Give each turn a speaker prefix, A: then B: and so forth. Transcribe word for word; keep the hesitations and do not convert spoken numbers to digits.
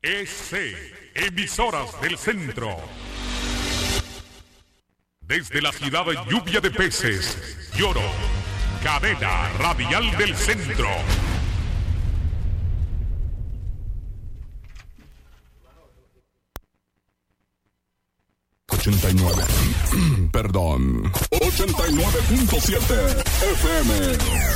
A: E C, emisoras del centro. Desde la ciudad de Lluvia de Peces, Lloro, cadena radial del centro.
B: ochenta y nueve, perdón, ochenta y nueve punto siete F M.